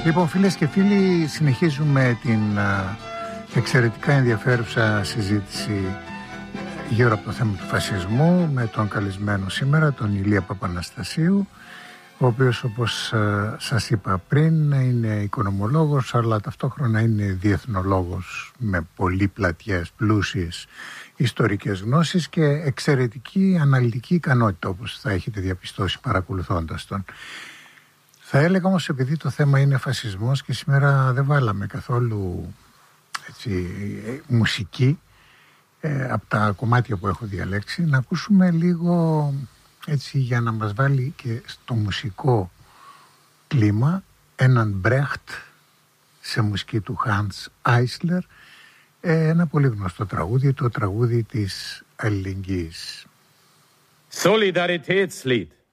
Λοιπόν, φίλες και φίλοι, συνεχίζουμε την εξαιρετικά ενδιαφέρουσα συζήτηση γύρω από το θέμα του φασισμού με τον καλεσμένο σήμερα, τον Ηλία Παπαναστασίου, ο οποίος, όπως σας είπα πριν, είναι οικονομολόγος, αλλά ταυτόχρονα είναι διεθνολόγος με πολύ πλατιές, πλούσιες ιστορικές γνώσεις και εξαιρετική αναλυτική ικανότητα, όπως θα έχετε διαπιστώσει παρακολουθώντας τον. Θα έλεγα όμως, επειδή το θέμα είναι φασισμός και σήμερα δεν βάλαμε καθόλου μουσική από τα κομμάτια που έχω διαλέξει, να ακούσουμε λίγο έτσι για να μας βάλει και στο μουσικό κλίμα έναν Μπρέχτ σε μουσική του Hans Eisler, ένα πολύ γνωστό τραγούδι, το τραγούδι της αλληλεγγύης. Solidaritätslied.